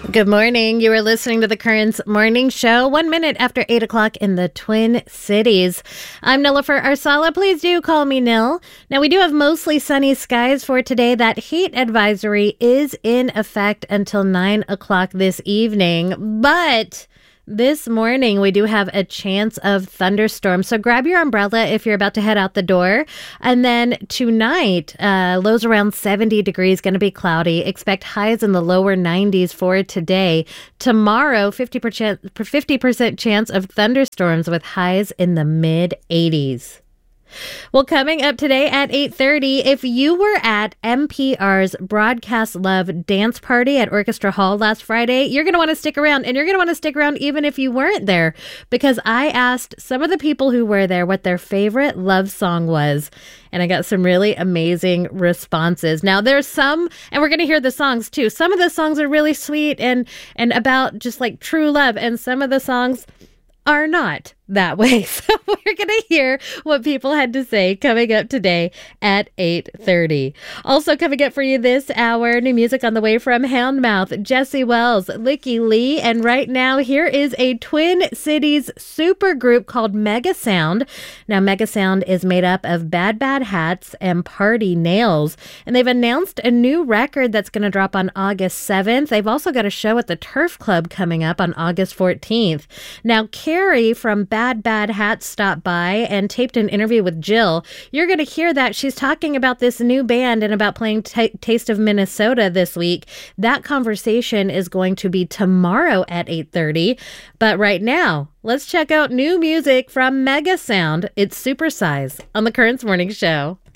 Good morning. You are listening to the Currents Morning Show, 1 minute after 8 o'clock in the Twin Cities. I'm Nilofer Arsala. Please do call me Nil. Now, we do have mostly sunny skies for today. That heat advisory is in effect until 9 o'clock this evening, but this morning, we do have a chance of thunderstorms, so grab your umbrella if you're about to head out the door. And then tonight, lows around 70 degrees, going to be cloudy. Expect highs in the lower 90s for today. Tomorrow, 50% chance of thunderstorms with highs in the mid-80s. Well, coming up today at 8:30, if you were at NPR's Broadcast Love dance party at Orchestra Hall last Friday, you're going to want to stick around, and you're going to want to stick around even if you weren't there, because I asked some of the people who were there what their favorite love song was, and I got some really amazing responses. Now, there's some, and we're going to hear the songs too. Some of the songs are really sweet and about just like true love, and some of the songs are not that way. So we're going to hear what people had to say coming up today at 8:30. Also coming up for you this hour, new music on the way from Houndmouth, Jesse Wells, Licky Lee, and right now here is a Twin Cities supergroup called Mega Sound. Now, Mega Sound is made up of Bad Bad Hats and Party Nails, and they've announced a new record that's going to drop on August 7th. They've also got a show at the Turf Club coming up on August 14th. Now, Carrie from Bad Bad Hats stopped by and taped an interview with Jill. You're going to hear that. She's talking about this new band and about playing Taste of Minnesota this week. That conversation is going to be tomorrow at 8:30. But right now, let's check out new music from Mega Sound. It's Supersize on the Currents Morning Show.